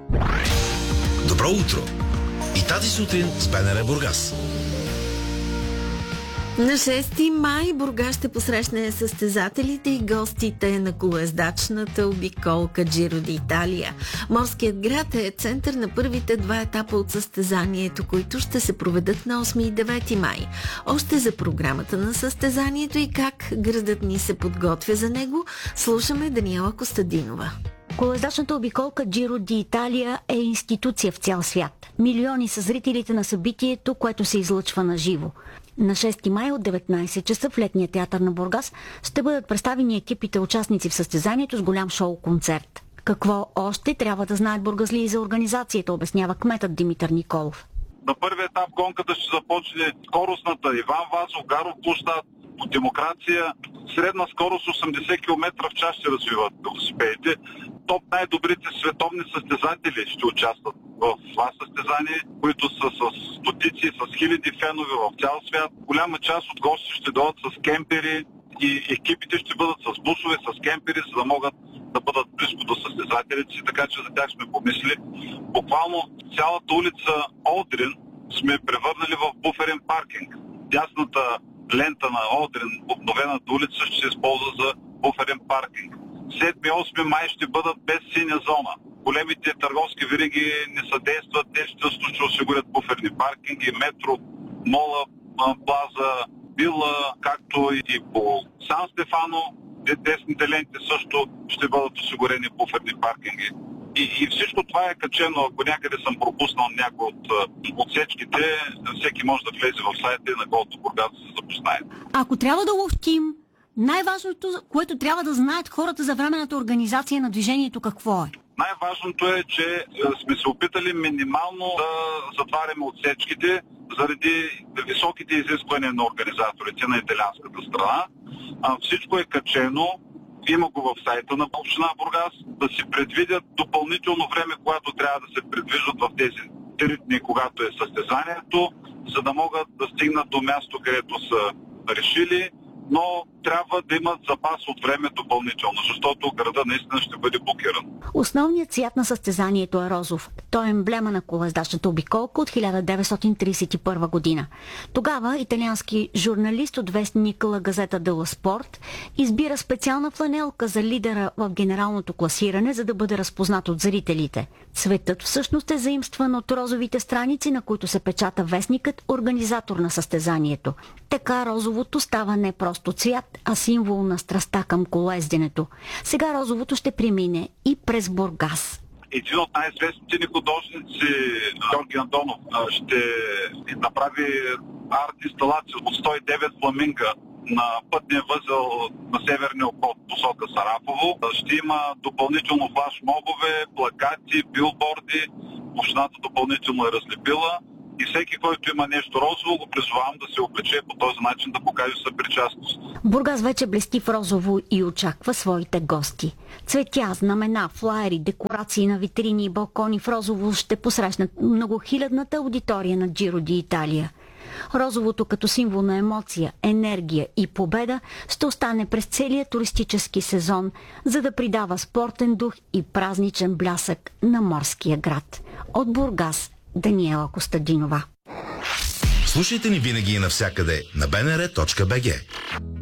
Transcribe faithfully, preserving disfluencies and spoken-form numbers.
Добро утро! И тази сутрин с БНР Бургас. На шести май Бургас ще посрещне състезателите и гостите на колоездачната обиколка Джиро д'Италия. Морският град е център на първите два етапа от състезанието, които ще се проведат на осми и девети май. Още за програмата на състезанието и как градът ни се подготвя за него, слушаме Даниела Костадинова. Колоездачната обиколка Джиро д'Италия е институция в цял свят. Милиони са зрителите на събитието, което се излъчва на живо. На шести май от деветнайсет часа в летния театър на Бургас ще бъдат представени екипите участници в състезанието с голям шоу-концерт. Какво още трябва да знаят бургазлии за организацията, обяснява кметът Димитър Николов. На първи етап гонката ще започне скоростната Иван Вазов, Гаров площад, по демокрация. Средна скорост осемдесет километра в час ще развиват велосипедите. Топ най-добрите световни състезатели ще участват в това състезание, които са с стотици, с хиляди фенове в цял свят. Голяма част от гости ще дойдат с кемпери и екипите ще бъдат с бусове, с кемпери, за да могат да бъдат близко до състезателите си, така че за тях сме помислили. Буквално цялата улица Олдрин сме превърнали в буферен паркинг. Дясната лента на Олдрин, обновената улица, ще се използва за буферен паркинг. седми-осми май ще бъдат без синя зона. Големите търговски вериги не съдействат, те ще осигурят буферни паркинги, метро, мола, плаза, била, както и по Сан Стефано, десните ленти също ще бъдат осигурени буферни паркинги. И, и всичко това е качено, ако някъде съм пропуснал някой от отсечките, всеки може да влезе в сайта и на Голто Бургас да се запознае. Ако трябва да ловтим, най-важното, което трябва да знаят хората за временната организация на движението, какво е? Най-важното е, че сме се опитали минимално да затваряме отсечките заради високите изисквания на организаторите на италианската страна. Всичко е качено, има го в сайта на община Бургас, да си предвидят допълнително време, когато трябва да се предвиждат в тези три дни, когато е състезанието, за да могат да стигнат до място, където са решили, но трябва да имат запас от време допълнително, защото града наистина ще бъде блокиран. Основният цвят на състезанието е розов. Той е емблема на колоездачната обиколка от хиляда деветстотин тридесет и първа година. Тогава италиански журналист от вестник Ла Газета делла Спорт избира специална фланелка за лидера в генералното класиране, за да бъде разпознат от зрителите. Цветът всъщност е заимстван от розовите страници, на които се печата вестникът, организатор на състезанието. Така розовото става не просто цвят, а символ на страстта към колоезденето. Сега розовото ще премине и през Бургас. Един от най-известните ни художници, Георги Андонов, ще направи арт-инсталация от сто и девет фламинга на пътния възел на северния обход посока Сарафово. Ще има допълнително флашмобове, плакати, билборди. Общината допълнително е разлепила. И всеки, който има нещо розово, го призовавам да се облече по този начин, да покаже съпричастност. Бургас вече блести в розово и очаква своите гости. Цветя, знамена, флаери, декорации на витрини и балкони в розово ще посрещнат многохилядната аудитория на Джиро д'Италия. Розовото като символ на емоция, енергия и победа ще остане през целия туристически сезон, за да придава спортен дух и празничен блясък на морския град. От Бургас, Даниела Костадинова. Слушайте ни винаги и навсякъде на бнр точка бг.